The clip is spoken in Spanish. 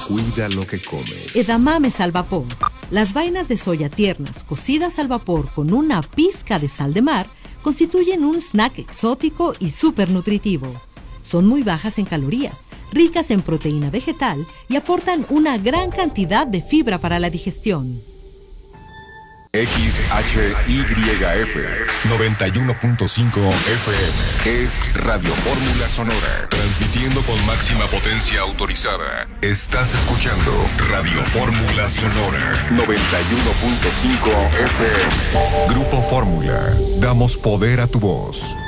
Cuida lo que comes. Edamames al vapor. Las vainas de soya tiernas, cocidas al vapor con una pizca de sal de mar, constituyen un snack exótico y súper nutritivo. Son muy bajas en calorías, ricas en proteína vegetal y aportan una gran cantidad de fibra para la digestión. XHYF 91.5 FM es Radio Fórmula Sonora, transmitiendo con máxima potencia autorizada. Estás escuchando Radio Fórmula Sonora 91.5 FM. Grupo Fórmula, damos poder a tu voz.